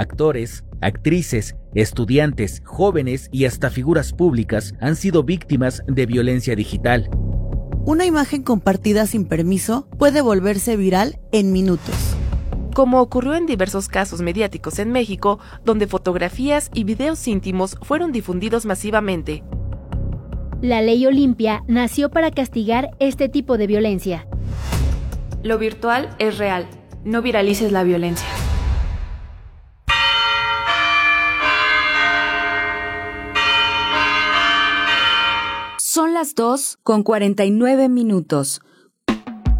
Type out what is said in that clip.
Actores, actrices, estudiantes, jóvenes y hasta figuras públicas han sido víctimas de violencia digital. Una imagen compartida sin permiso puede volverse viral en minutos. Como ocurrió en diversos casos mediáticos en México, donde fotografías y videos íntimos fueron difundidos masivamente. La Ley Olimpia nació para castigar este tipo de violencia. Lo virtual es real. No viralices la violencia. Son las 2:49.